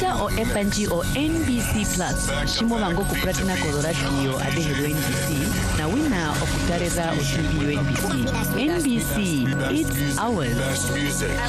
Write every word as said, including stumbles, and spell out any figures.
Twitter o F N G o N B C Plus. Shimo lango kupratina koloratio adehero N B C. Na wina okutareza o T V N B C. N B C, it's ours.